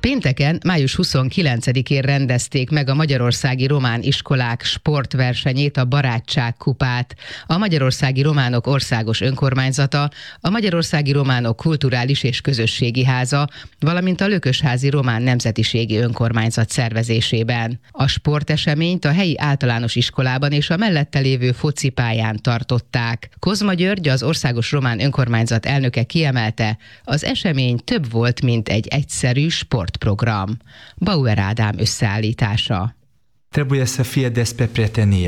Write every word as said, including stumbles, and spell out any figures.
Pénteken, május huszonkilencedikén rendezték meg a Magyarországi Román Iskolák sportversenyét, a Barátság kupát. A Magyarországi Románok Országos Önkormányzata, a Magyarországi Románok Kulturális és Közösségi Háza, valamint a Lökösházi Román Nemzetiségi Önkormányzat szervezésében. A sporteseményt a helyi általános iskolában és a mellette lévő focipályán tartották. Kozma György, az Országos Román Önkormányzat elnöke kiemelte, az esemény több volt, mint egy egyszerű sportprogram. Bauer Ádám összeállítása. Trebuie să fie despre prietenie.